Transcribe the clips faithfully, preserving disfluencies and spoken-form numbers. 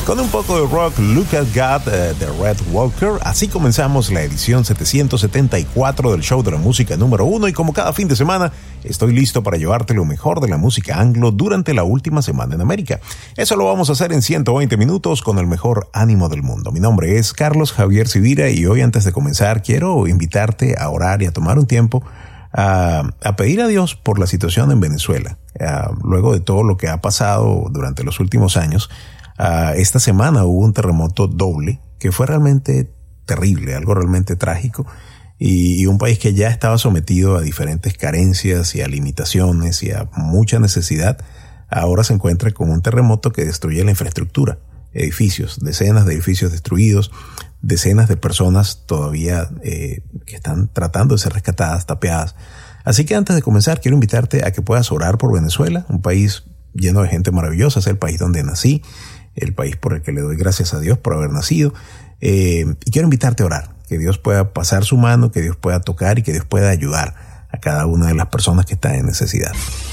Con un poco de rock, Look at God uh, de Red Walker, así comenzamos la edición setecientos setenta y cuatro del show de la música número uno, y como cada fin de semana, estoy listo para llevarte lo mejor de la música anglo durante la última semana en América. Eso lo vamos a hacer en ciento veinte minutos con el mejor ánimo del mundo. Mi nombre es Carlos Javier Sivira y hoy, antes de comenzar, quiero invitarte a orar y a tomar un tiempo a, a pedir a Dios por la situación en Venezuela. A, luego de todo lo que ha pasado durante los últimos años, Uh, esta semana hubo un terremoto doble que fue realmente terrible, algo realmente trágico, y, y un país que ya estaba sometido a diferentes carencias y a limitaciones y a mucha necesidad, ahora se encuentra con un terremoto que destruye la infraestructura, edificios, decenas de edificios destruidos, decenas de personas todavía eh, que están tratando de ser rescatadas, tapeadas. Así que antes de comenzar, quiero invitarte a que puedas orar por Venezuela, un país lleno de gente maravillosa, es el país donde nací, el país por el que le doy gracias a Dios por haber nacido, eh, y quiero invitarte a orar, que Dios pueda pasar su mano, que Dios pueda tocar y que Dios pueda ayudar a cada una de las personas que están en necesidad.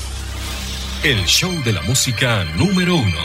El show de la música número uno.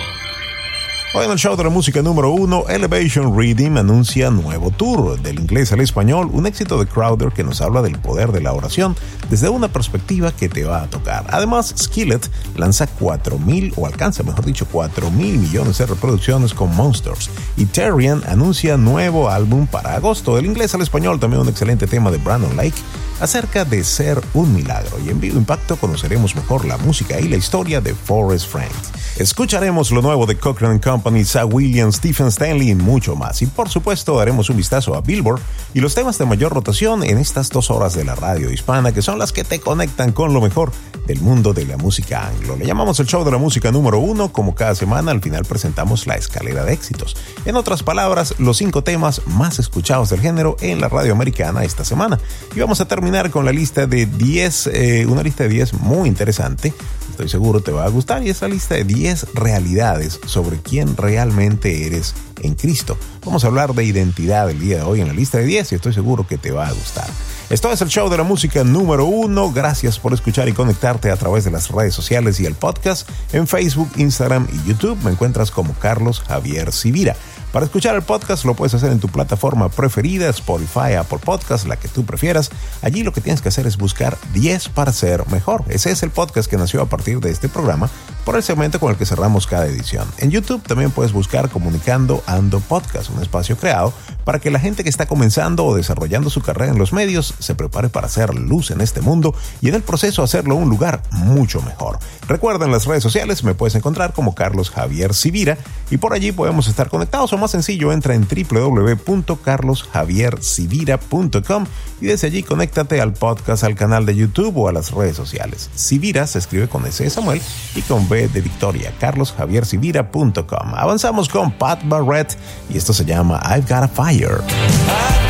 Hoy en el show de la música número uno, Elevation Reading anuncia nuevo tour, del inglés al español, un éxito de Crowder que nos habla del poder de la oración desde una perspectiva que te va a tocar. Además, Skillet lanza cuatro mil, o alcanza, mejor dicho, cuatro mil millones de reproducciones con Monsters. Y Terrian anuncia nuevo álbum para agosto. Del inglés al español, también un excelente tema de Brandon Lake acerca de ser un milagro. Y en Vivo Impacto conoceremos mejor la música y la historia de Forrest Frank. Escucharemos lo nuevo de Cochran and Company, Zach Williams, Stephen Stanley y mucho más. Y por supuesto daremos un vistazo a Billboard y los temas de mayor rotación en estas dos horas de la radio hispana, que son las que te conectan con lo mejor del mundo de la música anglo. Le llamamos el show de la música número uno. Como cada semana, al final presentamos la escalera de éxitos. En otras palabras, los cinco temas más escuchados del género en la radio americana esta semana. Y vamos a terminar con la lista de diez, eh, una lista de diez muy interesante. Estoy seguro te va a gustar, y es la lista de diez realidades sobre quién realmente eres en Cristo. Vamos a hablar de identidad el día de hoy en la lista de diez y estoy seguro que te va a gustar. Esto es el show de la música número uno. Gracias por escuchar y conectarte a través de las redes sociales y el podcast. En Facebook, Instagram y YouTube me encuentras como Carlos Javier Sivira. Para escuchar el podcast lo puedes hacer en tu plataforma preferida, Spotify, Apple Podcast, la que tú prefieras. Allí lo que tienes que hacer es buscar diez para ser mejor. Ese es el podcast que nació a partir de este programa por el segmento con el que cerramos cada edición. En YouTube también puedes buscar Comunicando Ando Podcast, un espacio creado para que la gente que está comenzando o desarrollando su carrera en los medios se prepare para hacer luz en este mundo y en el proceso hacerlo un lugar mucho mejor. Recuerda, en las redes sociales me puedes encontrar como Carlos Javier Sivira y por allí podemos estar conectados. O más sencillo, entra en doble u doble u doble u punto carlos javier sivira punto com y desde allí conéctate al podcast, al canal de YouTube o a las redes sociales. Sivira se escribe con S de Samuel y con V de Victoria, carlos javier sivira punto com. Avanzamos con Pat Barrett y esto se llama I've Got a Fire.